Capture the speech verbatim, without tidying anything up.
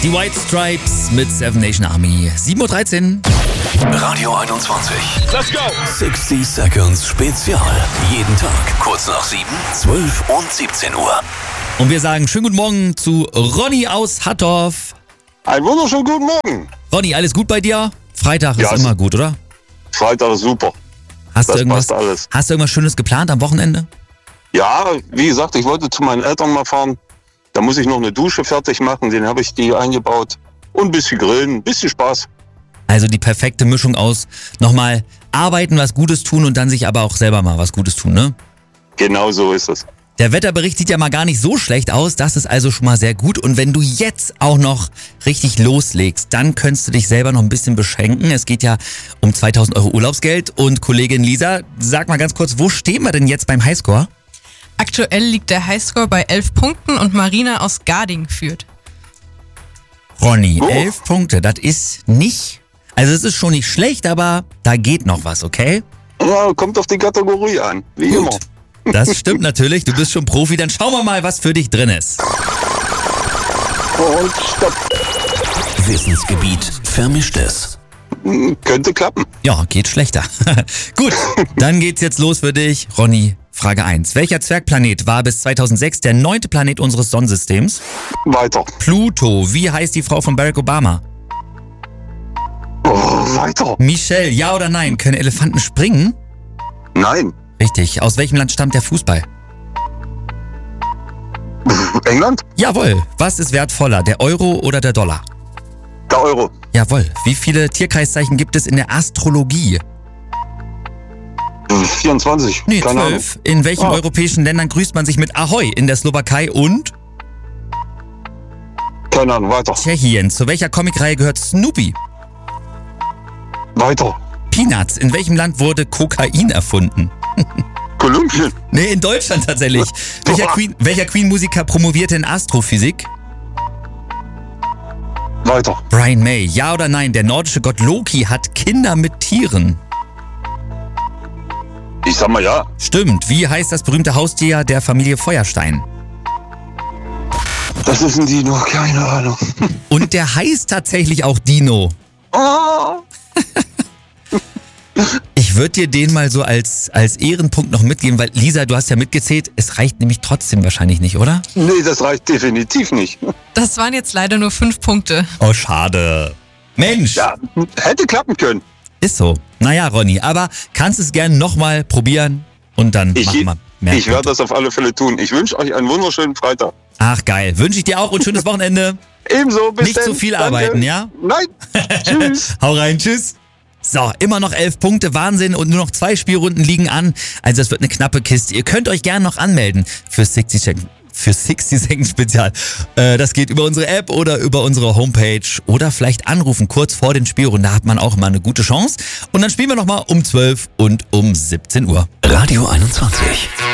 Die White Stripes mit Seven Nation Army. sieben Uhr dreizehn. Radio einundzwanzig. Let's go! sechzig Seconds Spezial. Jeden Tag kurz nach sieben, zwölf und siebzehn Uhr. Und wir sagen schönen guten Morgen zu Ronny aus Hattorf. Einen wunderschönen guten Morgen. Ronny, alles gut bei dir? Freitag ist Ja, immer gut, oder? Freitag ist super. Hast du Das irgendwas, passt alles. Hast du irgendwas Schönes geplant am Wochenende? Ja, wie gesagt, ich wollte zu meinen Eltern mal fahren. Da muss ich noch eine Dusche fertig machen, den habe ich die eingebaut. Und ein bisschen grillen, ein bisschen Spaß. Also die perfekte Mischung aus nochmal arbeiten, was Gutes tun und dann sich aber auch selber mal was Gutes tun, ne? Genau so ist es. Der Wetterbericht sieht ja mal gar nicht so schlecht aus, das ist also schon mal sehr gut. Und wenn du jetzt auch noch richtig loslegst, dann könntest du dich selber noch ein bisschen beschenken. Es geht ja um zweitausend Euro Urlaubsgeld. Und Kollegin Lisa, sag mal ganz kurz, wo stehen wir denn jetzt beim Highscore? Aktuell liegt der Highscore bei elf Punkten und Marina aus Garding führt. Ronny, Oh. elf Punkte, das ist nicht, also es ist schon nicht schlecht, aber da geht noch was, okay? Ja, kommt auf die Kategorie an, wie Gut. immer. Das stimmt natürlich, du bist schon Profi, dann schauen wir mal, was für dich drin ist. Und stopp. Wissensgebiet Vermischtes. Hm, Könnte klappen. Ja, geht schlechter. Gut, dann geht's jetzt los für dich. Ronny, Frage eins. Welcher Zwergplanet war bis zweitausendsechs der neunte Planet unseres Sonnensystems? Weiter. Pluto. Wie heißt die Frau von Barack Obama? Oh, weiter. Michelle, ja oder nein? Können Elefanten springen? Nein. Richtig. Aus welchem Land stammt der Fußball? England? Jawohl. Was ist wertvoller, der Euro oder der Dollar? Der Euro. Jawohl. Wie viele Tierkreiszeichen gibt es in der Astrologie? vierundzwanzig. Nee, Keine Ahnung. zwölf. In welchen Ah. europäischen Ländern grüßt man sich mit Ahoi? In der Slowakei und Keine Ahnung. Weiter. Tschechien. Zu welcher Comicreihe gehört Snoopy? Weiter. Peanuts. In welchem Land wurde Kokain erfunden? Kolumbien. Nee, in Deutschland tatsächlich. Welcher Queen, welcher Queen-Musiker promovierte in Astrophysik? Weiter. Brian May. Ja oder nein? Der nordische Gott Loki hat Kinder mit Tieren. Ich sag mal ja. Stimmt. Wie heißt das berühmte Haustier der Familie Feuerstein? Das ist ein Dino. Keine Ahnung. Und der heißt tatsächlich auch Dino. Oh. Ich würde dir den mal so als, als Ehrenpunkt noch mitgeben, weil Lisa, du hast ja mitgezählt, es reicht nämlich trotzdem wahrscheinlich nicht, oder? Nee, das reicht definitiv nicht. Das waren jetzt leider nur fünf Punkte. Oh, schade. Mensch, Ja, hätte klappen können. ist so. Naja, Ronny, aber kannst es gerne nochmal probieren und dann Ich, machen wir mehr. ich werde Punkte. das auf alle Fälle tun. Ich wünsche euch einen wunderschönen Freitag. Ach, geil. Wünsche ich dir auch und schönes Wochenende. Ebenso, bis Nicht dann. zu viel Danke. arbeiten, ja? Nein. Tschüss. Hau rein, tschüss. So, immer noch elf Punkte, Wahnsinn, und nur noch zwei Spielrunden liegen an. Also es wird eine knappe Kiste. Ihr könnt euch gerne noch anmelden für sechzig Sekunden. Für sechzig Sekunden Spezial. Äh, das geht über unsere App oder über unsere Homepage oder vielleicht anrufen kurz vor den Spielrunden. Da hat man auch mal eine gute Chance. Und dann spielen wir nochmal um zwölf und um siebzehn Uhr. Radio einundzwanzig.